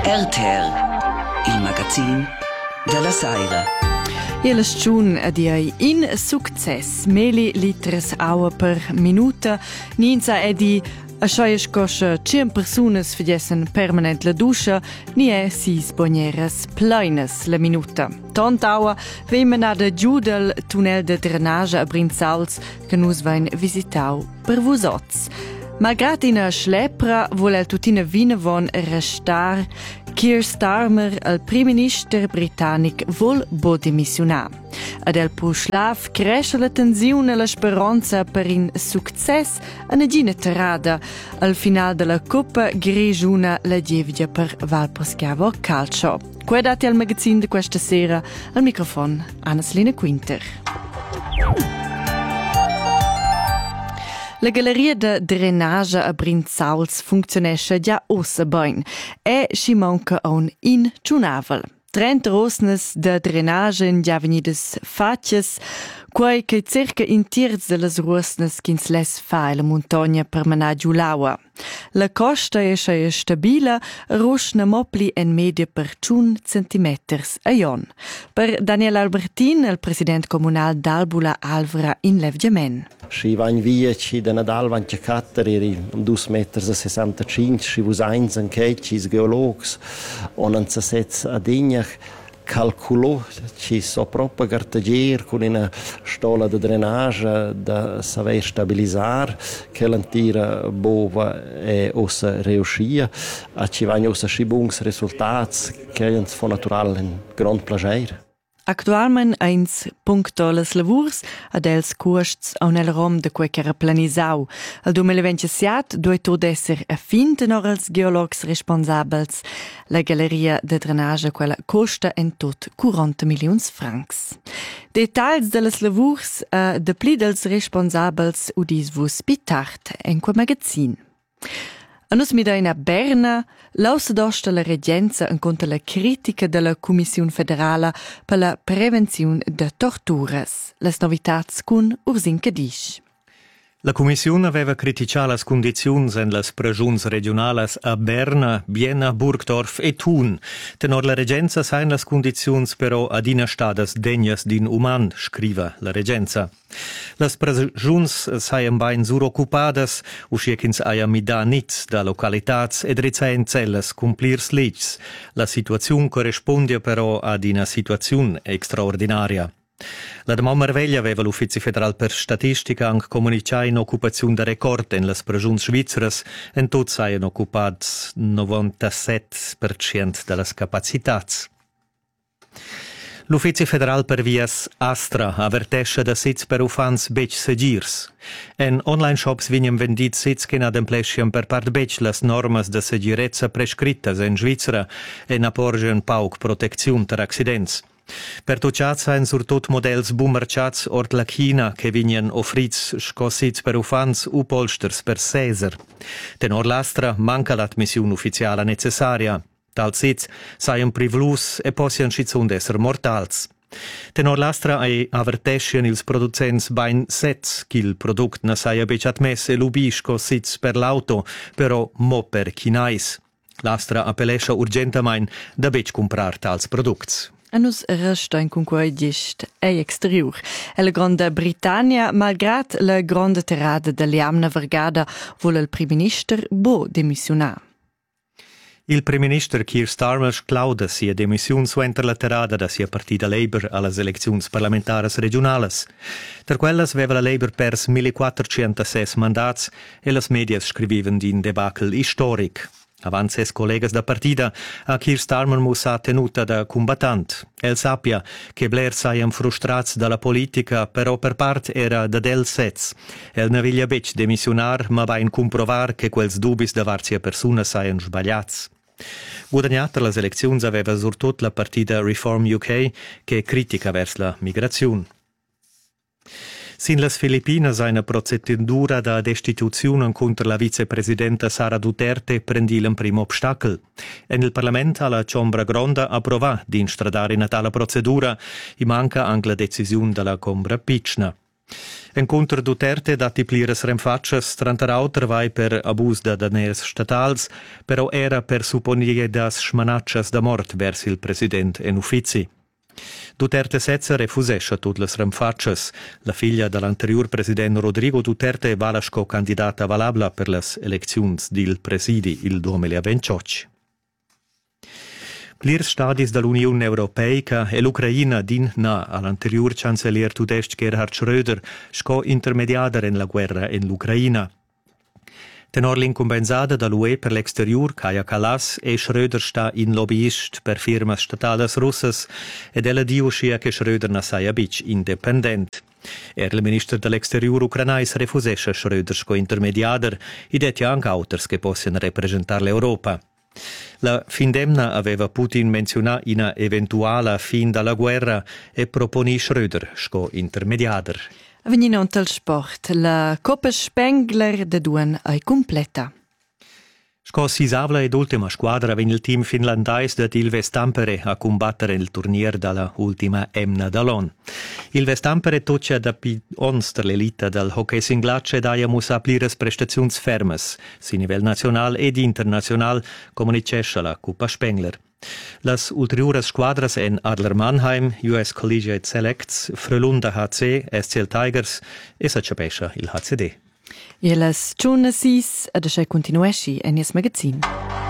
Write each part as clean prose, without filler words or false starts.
RTR, il magazin della Saira. E la stgiun è in success, meli liters aua per minuta, ninza è di a scheies coscia 100 personas fagessen permanent la duscha, ni è 6 bagneras pleines la minuta. Tant aua vemen ad giù del tunnel de drenage a Brinzauls che nus vain visitau per vusots. Malgrat ina schlepra vuol el tutina vina von restar, Keir Starmer, il primo ministro britannic, vuol bo dimissionar. Ad el puslav cresce la tensione e la speranza per un success a una gina terrada. Al final della Coppa grigiuna la dievia per Valposchiavo Calcio. Qua dati al magazine di questa sera, al microfono Anna-Selina Quinter. La galleria de drenage a Brinzauls funzionesce già ossa bein e ci manca un ingiunavel. 30 rosnes de drenage in già venides facies, quai che circa in tiers de las rosnes ch'ins les fa la montagna per manar giù l'aua. La costa è stabila, rosna mopli en media per 1 centimeters a jon. Per Daniel Albertin, il president comunal d'Albula Alvra in Levgiamen. Si vain via ci da Nadal van ciacatter eri 2 meters e 65, si vus eins en cis geologs, onan se sets adignach calculò ci so proprio cartagier con una stola di drenage da saver stabilizzare che l'antira bova è ossa riuscia a ci vanno ossa scibuns risultati che ens fa natural un grand plager. Actualment eins puncto les lavurs ad els costs a un rom de quei era planisau. Al 2027 due tot esser a fin tenor els geologs responsabels. La galleria de drenage quella costa en tot 40 milions francs. Details de les lavurs de pli dels responsabels udis vus pitart en quel magazin. A nus midaina Berna lausa dosta la regenza en contra la critica della Commissione federale per la prevenzione de torturas. Les novitats cun Ursin Cadisch. La Commissione aveva criticato le condizioni nelle prigioni regionali a Berna, Biena, Burgdorf e Thun. Tenor la regenza sain le condizioni però ad ina stadas degnas din uman, scrive la regenza. Le prigioni sain bain suroccupadas, usciechins aia mida nits da localitats ed rizain celles cumplirs ligs. La situazione corrisponde però ad una situazione extraordinaria. La domanda merveglia aveva l'Uffizio Federal per Statistica anche comunicato in occupazione da record in le prigioni svizzere e tutti saranno occupati 97% delle capacità. L'Uffizio Federal per vias Astra avvertisce da sits per ufans bec segirs. En online shops vengono venditi sits che ademplesciano per part bec las normas de segirezza prescrittas in Svizzera e apporgen pauc protezione per accidents. Per tucciats sain surtot models bumerciats ort la China che vignan offrits scossits per ufans u polsters per Caesar. Tenor l'astra manca l'admissione ufficiale necessaria. Tal sits sain privlus e possian schizun d'esser mortals. Tenor l'astra ai avertescian ils producents bain sets ch'il product na saia bec admess e lubi scossits per l'auto, però mo per chinais. L'astra appellescia urgentamain da bec comprar tals products. A nus resta in quei gest e exterior. E la Grande Britannia, malgrat la grande terrada de Liamna Vergada, vuole il primo ministro bo demissionar. Il primo ministro Keir Starmer clauda sia demissione suenter la terrada da sia partita Labour alle elezioni parlamentari regionali. Per quellas aveva la Labour pers 1406 mandats e las medias scrivevano di un debacle storic. Avanti ses collegas da partida, a Keir Starmer musa tenuta da combattant. El sappia che Blair saian frustrats dalla politica, però per part era da del sets. El ne viglia bec demissionar, ma va in comprovar che quels dubis da varsia persona saian sbagliats. Guadagnata las eleczioni aveva surtot la partida Reform UK, che critica vers la migrazione. Sin las Filipinas una procedura da destituzione contro la vicepresidenta Sara Duterte prendi il primo obstacle. En il Parlamento alla Ciambra Gronda approvà di instradare in tale procedura e manca anche la decisione della Combra Picna. Encontro Duterte dati pliras remfatschas trantarau vai per abus da daners statals, però era per supponire das schmanatschas da mort vers il president en uffizi. Duterte Setzer refusescha tutte le remfatschas. La figlia dell'anterior president Rodrigo Duterte valasco candidata valabla per las elecziuns dil presidi il 2028. Plirs stadis dall'Unione Europeica e l'Ucraina din na all'anterior chancelier tudesc Gerhard Schröder sco intermediader en la guerra en l'Ucraina. Tenor l'incompensada dall'UE per l'exterior, Kaja Kallas, e Schröder sta in lobbyist per firmas statales russas ed ella dio scia che Schröder na saia bic independent. Il ministro dell'exterior ucranais refusescha Schröder sco intermediader ed et anche auters che possono rappresentare l'Europa. La findemna aveva Putin menzionà una eventuale fin dalla guerra e proponi Schröder sco intermediader. Venino al sport, la Coppa Spengler de Duan è completa. Sco sisavla ed ultima squadra venne il team finlandais de il Vestampere a combattere il turnier dalla ultima Emna Dallon. Il Vestampere toccia da pions per l'elite del hockey singlace daia musa plires prestazions fermes, si nivel nacional ed internacional, come dicesce la Coppa Spengler. Las ulteriores squadras en Adler Mannheim, US Collegiate Selects, Frölunda HC, SCL Tigers e Sacciapescia il HCD. E las giornasis ad asce continuesci en es magazin.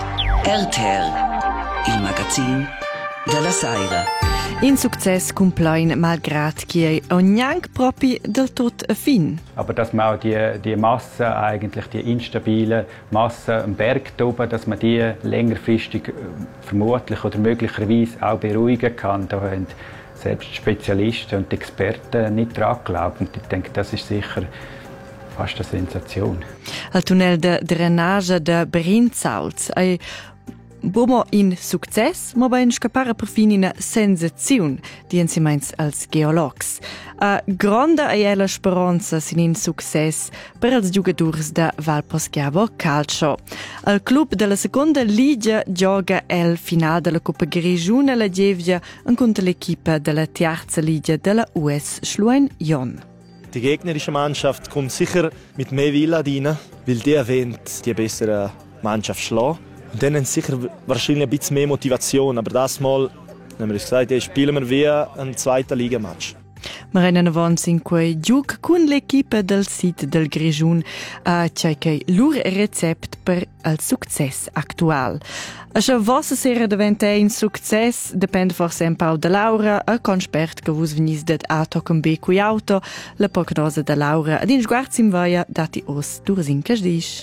RTL, il magazin della Saira. In success complein malgrad che è ognanc propi del tot a fin. Aber dass man auch die Masse, eigentlich die instabile Masse am Berg oben, dass man die längerfristig vermutlich oder möglicherweise auch beruhigen kann, da haben selbst Spezialisten und Experten nicht dran geglaubt. Und ich denke, das ist sicher fast eine Sensation. Al tunnel de drenage de Brinzals è bomo in success, ma ben scappare per fin in sensazione, dien si meins als geologs. A grande e la speranza sin in success per els giocators da Valposchiavo Calcio. Al club della seconda liga gioca el final della Coppa Grigione la Gievia contro l'equipa della terza liga della US Schluein-Jon. Die gegnerische Mannschaft kommt sicher mit mehr Wille rein, weil die erwähnt die bessere Mannschaft schlagen. Und dann haben sie sicher wahrscheinlich ein bisschen mehr Motivation. Aber das Mal, haben wir gesagt, spielen wir wie ein zweiter Ligamatch. Wir rennen avanti in quei giug con l'equipa del sito del Grigiun a cercare lur recept per il success actual. A se vossa sera diventa un success depende forse un po' da Laura, a conspert che vos venis det a toccam be qui auto, la prognosa da Laura ad in sguarzim vaia dati os dursin casdisch.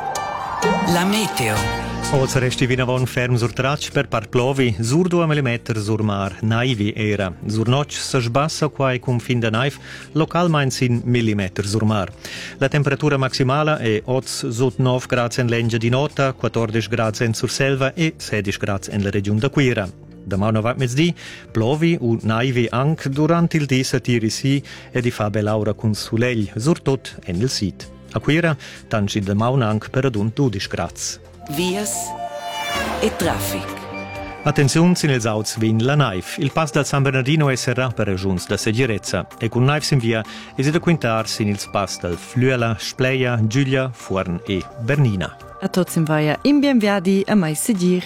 La meteo. Oz resti vinavon ferm sur trac per par plovi, sur 2 mm sur mar, naivi era. Sur noc se sbassa quai cum fin de naif, localmein sin millimeter sur mar. La temperatura maximala è oz sut 9 grads en Lengia di nota, 14 grads en Surselva e 16 grads en la region da Quira. Demà no va mezzdi, plovi u naivi anc durant il dì satiri si e di fa belaura cun sulegl, sur tot en il sit. A Quira, tanci demà un anc per ad un 12 grads. Vias e traffic. Attenzione sin els auts vin la naif. Il pass del San Bernardino esserà per ragiuns da segirezza e con naif sin via esi da quintar sin il pass del Fluela, Spleia, Giulia, Fuorn e Bernina. A tots in vaia in bienviadi a mai segir.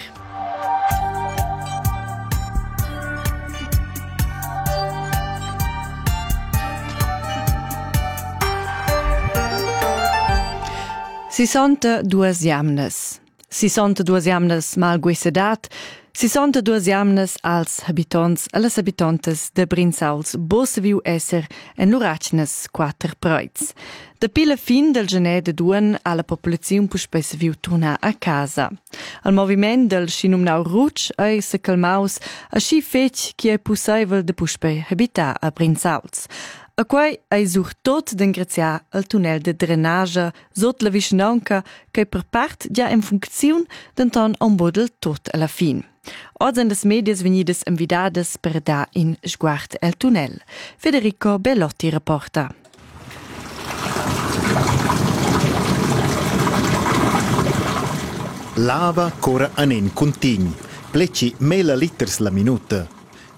Si sonta duas jamnes. 62 jamnes mal guessedat, 62 jamnes als habitants e las habitantes de Brinzauls bosse viu esser en luracnes 4 preuz. Da pila fin del gener de Duan alla popolazione puspes viu tornar a casa. Al moviment del scinumnau Ruc ei se calmaus a schi fetg che è possibile de puspe habitar a Brinzauls. A quai ei sur tot d'engraziar al tunnel de drenage sot la vicinanca che per part già in funzione denton on bodel tot alla fin. Oggi in des medias venides invitades per da in sguard el tunnel. Federico Bellotti reporta. Lava cora anen contign, pleci 1000 liters la minuta.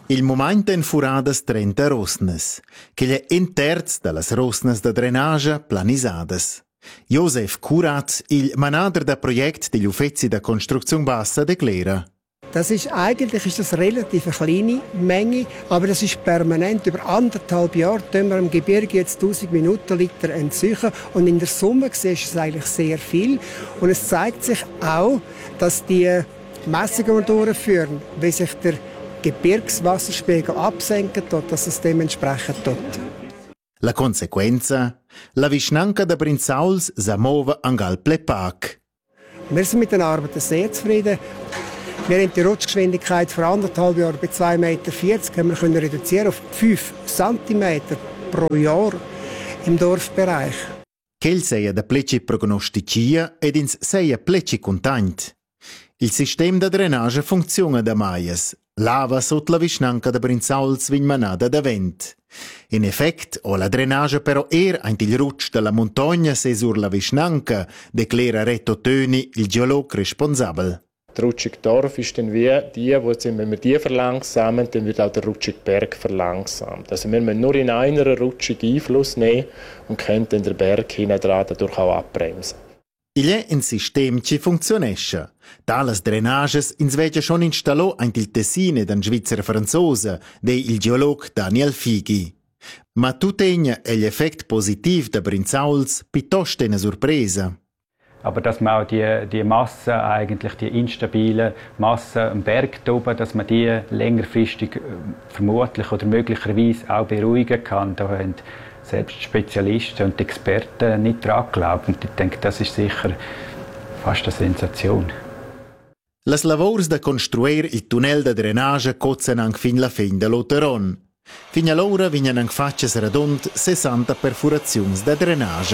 Il momento in furadas 30 rosnes, che è un terz delle rosnes da drenage planisadas. Josef Kuratz, il manager del Projekt degli Uffizi der Konstruktion Bassa, declara. Eigentlich ist das relativ eine kleine Menge, aber das ist permanent. Über 1,5 Jahre tun wir im Gebirge jetzt 1000 Minutenliter entziehen und in der Summe ist es eigentlich sehr viel. Und es zeigt sich auch, dass die Messungen, die wir durchführen, wie sich der Gebirgswasserspiegel absenken tut, dass es dementsprechend tut. La conseguenza? La vicinanza da Brinzauls si muove anche Plepac. Wir sind mit den Arbeiten sehr zufrieden. Wir haben die Rutschgeschwindigkeit vor 1,5 Jahren bei 2,40 Meter haben wir reduzieren auf 5 cm pro Jahr im Dorfbereich. Quel sei da pleci prognosticia ed ins sei pleci contant. Il sistema da drenage funziona da maies. Lava sotto la vicinanza da Brinzauls vin manada da vent. In effect, o la drenage però ant il rutsch della montagna se sur la vicinanca, declara Reto Töni, il geolog responsabel. Der rutschige Dorf ist dann wie die, wenn wir die verlangsamen, dann wird auch der rutschige Berg verlangsamt. Also wir müssen nur in einer Rutschung Einfluss nehmen und können dann den Berg hinten dran dadurch auch abbremsen. Il è un sistema che funzionesce. Tales drenages insvegia schon installò anche il Tessine dan Svizzera franzosa, de il geolog Daniel Fighi. Ma tuttavia è l'effetto positivo da Brinzauls piuttosto una sorpresa. Aber dass man auch die Massen, eigentlich die instabilen Massen am Berg oben, dass man die längerfristig vermutlich oder möglicherweise auch beruhigen kann, da haben selbst Spezialisten und Experten nicht dran geglaubt. Und ich denke, das ist sicher fast eine Sensation. Las lavors da construir il tunnel de drenage cozzano anche fin la fin de l'Oteron. Fin allora vignan anche facces radont 60 perforazioni da drenage.